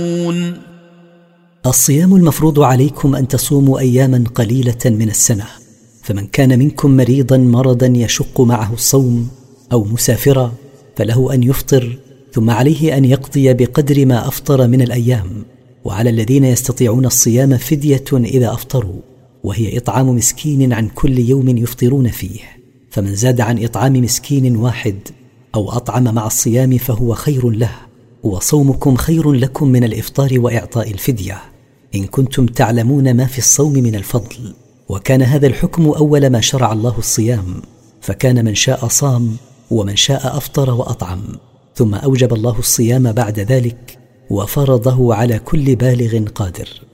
الصيام المفروض عليكم أن تصوموا أياما قليلة من السنة، فمن كان منكم مريضا مرضا يشق معه الصوم أو مسافرا فله أن يفطر، ثم عليه أن يقضي بقدر ما أفطر من الأيام. وعلى الذين يستطيعون الصيام فدية إذا أفطروا، وهي إطعام مسكين عن كل يوم يفطرون فيه، فمن زاد عن إطعام مسكين واحد أو أطعم مع الصيام فهو خير له، وصومكم خير لكم من الإفطار وإعطاء الفدية، إن كنتم تعلمون ما في الصوم من الفضل. وكان هذا الحكم أول ما شرع الله الصيام، فكان من شاء صام ومن شاء أفطر وأطعم، ثم أوجب الله الصيام بعد ذلك وفرضه على كل بالغ قادر.